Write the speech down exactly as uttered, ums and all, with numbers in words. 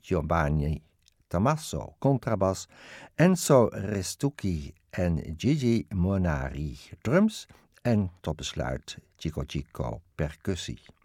Giovanni Tommaso contrabas, Enzo Restucci en Gigi Monari drums en tot besluit Chico Chico percussie.